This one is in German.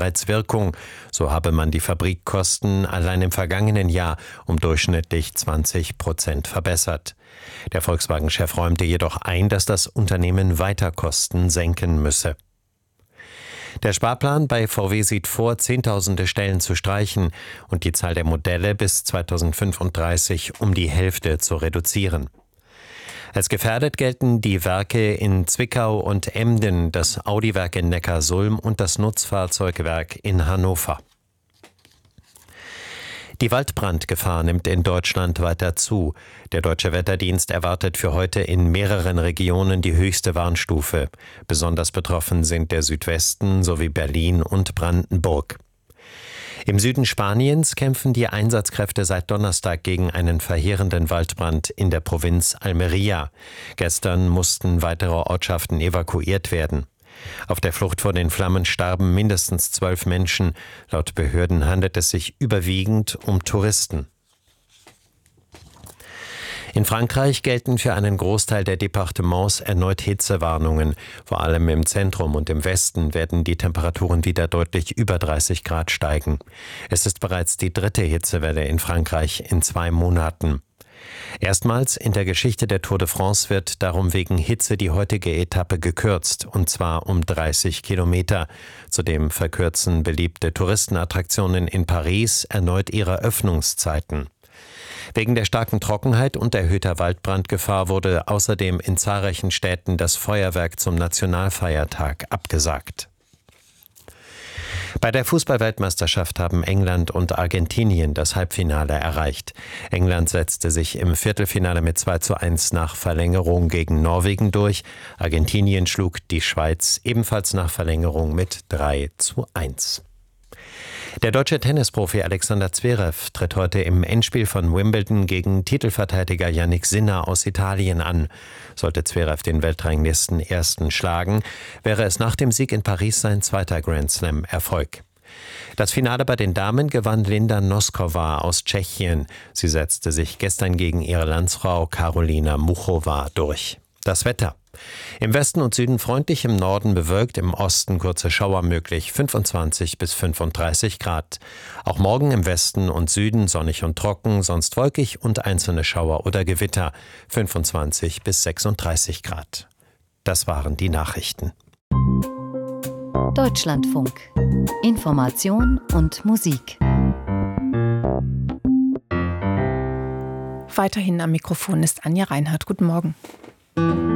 bereits Wirkung. So habe man die Fabrikkosten allein im vergangenen Jahr um durchschnittlich 20% verbessert. Der Volkswagen-Chef räumte jedoch ein, dass das Unternehmen weiter Kosten senken müsse. Der Sparplan bei VW sieht vor, Zehntausende Stellen zu streichen und die Zahl der Modelle bis 2035 um die Hälfte zu reduzieren. Als gefährdet gelten die Werke in Zwickau und Emden, das Audi-Werk in Neckarsulm und das Nutzfahrzeugwerk in Hannover. Die Waldbrandgefahr nimmt in Deutschland weiter zu. Der Deutsche Wetterdienst erwartet für heute in mehreren Regionen die höchste Warnstufe. Besonders betroffen sind der Südwesten sowie Berlin und Brandenburg. Im Süden Spaniens kämpfen die Einsatzkräfte seit Donnerstag gegen einen verheerenden Waldbrand in der Provinz Almería. Gestern mussten weitere Ortschaften evakuiert werden. Auf der Flucht vor den Flammen starben mindestens 12 Menschen. Laut Behörden handelt es sich überwiegend um Touristen. In Frankreich gelten für einen Großteil der Departements erneut Hitzewarnungen. Vor allem im Zentrum und im Westen werden die Temperaturen wieder deutlich über 30 Grad steigen. Es ist bereits die 3. Hitzewelle in Frankreich in 2 Monaten. Erstmals in der Geschichte der Tour de France wird darum wegen Hitze die heutige Etappe gekürzt, und zwar um 30 Kilometer. Zudem verkürzen beliebte Touristenattraktionen in Paris erneut ihre Öffnungszeiten. Wegen der starken Trockenheit und erhöhter Waldbrandgefahr wurde außerdem in zahlreichen Städten das Feuerwerk zum Nationalfeiertag abgesagt. Bei der Fußball-Weltmeisterschaft haben England und Argentinien das Halbfinale erreicht. England setzte sich im Viertelfinale mit 2:1 nach Verlängerung gegen Norwegen durch. Argentinien schlug die Schweiz ebenfalls nach Verlängerung mit 3:1. Der deutsche Tennisprofi Alexander Zverev tritt heute im Endspiel von Wimbledon gegen Titelverteidiger Jannik Sinner aus Italien an. Sollte Zverev den Weltranglisten-Ersten schlagen, wäre es nach dem Sieg in Paris sein zweiter Grand-Slam-Erfolg. Das Finale bei den Damen gewann Linda Noskova aus Tschechien. Sie setzte sich gestern gegen ihre Landsfrau Karolina Muchova durch. Das Wetter. Im Westen und Süden freundlich, im Norden bewölkt, im Osten kurze Schauer möglich, 25 bis 35 Grad. Auch morgen im Westen und Süden sonnig und trocken, sonst wolkig und einzelne Schauer oder Gewitter, 25 bis 36 Grad. Das waren die Nachrichten. Deutschlandfunk. Information und Musik. Weiterhin am Mikrofon ist Anja Reinhardt. Guten Morgen.